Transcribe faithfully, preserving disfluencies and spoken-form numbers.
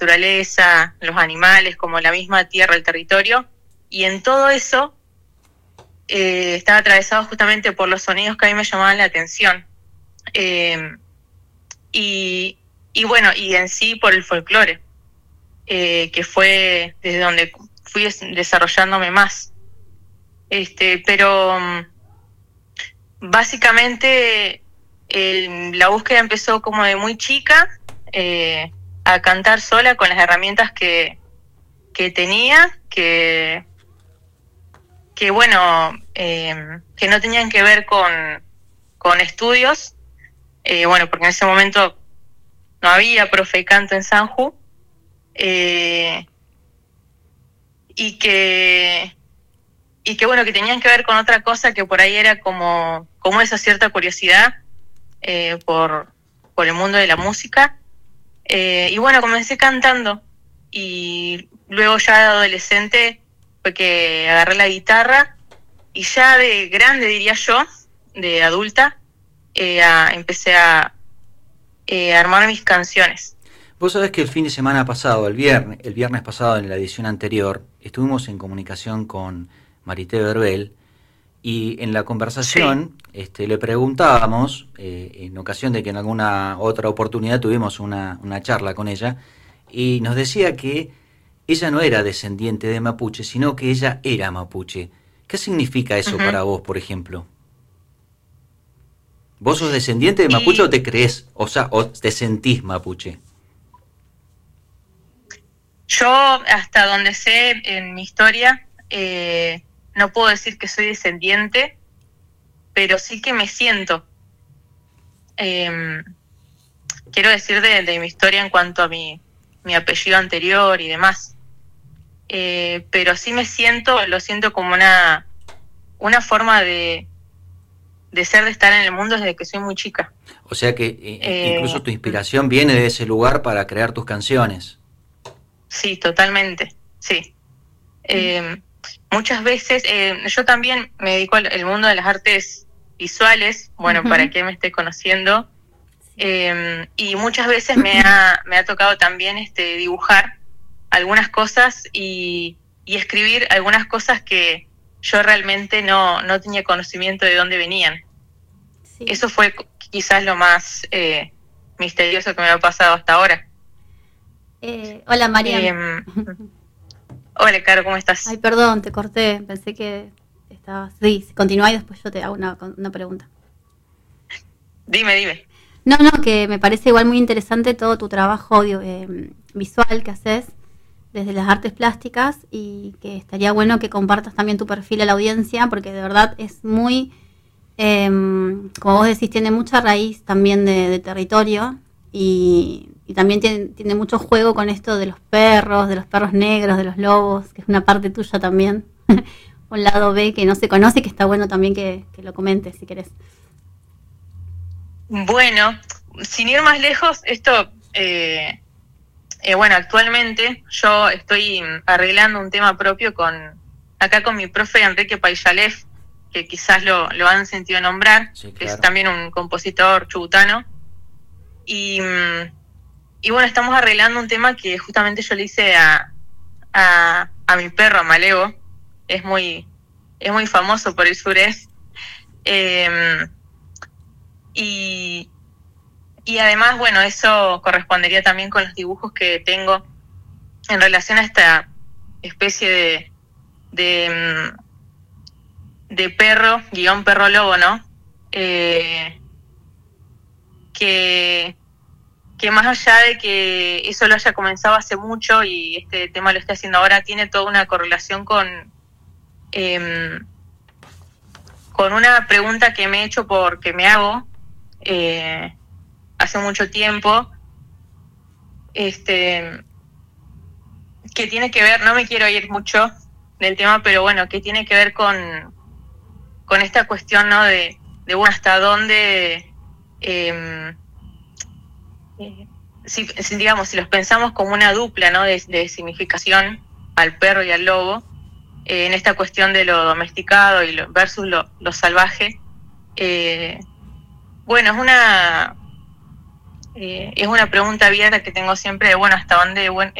naturaleza, los animales, como la misma tierra, el territorio, y en todo eso eh, estaba atravesado justamente por los sonidos que a mí me llamaban la atención. Eh, y, y bueno, y en sí por el folclore, eh, que fue desde donde fui des- desarrollándome más. Este, pero um, básicamente el, la búsqueda empezó como de muy chica, eh, a cantar sola con las herramientas que, que tenía, que, que bueno, eh, que no tenían que ver con, con estudios, eh, bueno, porque en ese momento no había profe de canto en Sanju, eh, y que y que bueno, que tenían que ver con otra cosa que por ahí era como, como esa cierta curiosidad eh, por, por el mundo de la música. Eh, y bueno, comencé cantando y luego ya de adolescente fue que agarré la guitarra y ya de grande, diría yo, de adulta, eh, a, empecé a eh, armar mis canciones. Vos sabés que el fin de semana pasado, el viernes, el viernes pasado en la edición anterior, estuvimos en comunicación con Marité Verbel y en la conversación sí. este, le preguntábamos, eh, en ocasión de que en alguna otra oportunidad tuvimos una, una charla con ella, y nos decía que ella no era descendiente de mapuche, sino que ella era mapuche. ¿Qué significa eso uh-huh. para vos, por ejemplo? ¿Vos sos descendiente de mapuche y... o te crees, o sea, o te sentís mapuche? Yo, hasta donde sé en mi historia, eh, no puedo decir que soy descendiente, pero sí que me siento. Eh, quiero decir de, de mi historia en cuanto a mi, mi apellido anterior y demás. Eh, pero sí me siento, lo siento como una, una forma de, de ser, de estar en el mundo desde que soy muy chica. O sea que eh, incluso tu inspiración viene de ese lugar para crear tus canciones. Sí, totalmente, sí. Eh, muchas veces, eh, yo también me dedico al, al mundo de las artes visuales, bueno, uh-huh. para quien me esté conociendo, eh, y muchas veces me ha, me ha tocado también este, dibujar algunas cosas y, y escribir algunas cosas que yo realmente no, no tenía conocimiento de dónde venían. Sí. Eso fue quizás lo más eh, misterioso que me ha pasado hasta ahora. Eh, hola, María. Eh, hola, Caro, ¿cómo estás? Ay, perdón, te corté. Pensé que estabas... Sí, continúa y después yo te hago una, una pregunta. Dime, dime. No, no, que me parece igual muy interesante todo tu trabajo audio, eh, visual que haces desde las artes plásticas y que estaría bueno que compartas también tu perfil a la audiencia porque de verdad es muy... Eh, como vos decís, tiene mucha raíz también de, de territorio y... Y también tiene, tiene mucho juego con esto de los perros, de los perros negros, de los lobos, que es una parte tuya también. Un lado B que no se conoce y que está bueno también que, que lo comentes, si querés. Bueno, sin ir más lejos, esto, eh, eh, bueno, actualmente yo estoy arreglando un tema propio con acá con mi profe Enrique Paixalef, que quizás lo, lo han sentido nombrar, sí, claro. Que es también un compositor chubutano. Y... Y bueno, estamos arreglando un tema que justamente yo le hice a, a, a mi perro, a Maleo. Es muy, es muy famoso por el sureste. Eh, y, y además, bueno, eso correspondería también con los dibujos que tengo en relación a esta especie de, de, de perro, guión perro lobo, ¿no? Eh, que... que más allá de que eso lo haya comenzado hace mucho y este tema lo esté haciendo ahora, tiene toda una correlación con eh, con una pregunta que me he hecho porque me hago eh, hace mucho tiempo, este que tiene que ver, no me quiero ir mucho del tema, pero bueno, que tiene que ver con con esta cuestión, ¿no? De, de bueno, hasta dónde... Eh, Si, si digamos si los pensamos como una dupla, ¿no? de, de significación al perro y al lobo, eh, en esta cuestión de lo domesticado y lo, versus lo, lo salvaje, eh, bueno, es una eh, es una pregunta abierta que tengo siempre de, bueno, hasta dónde bueno,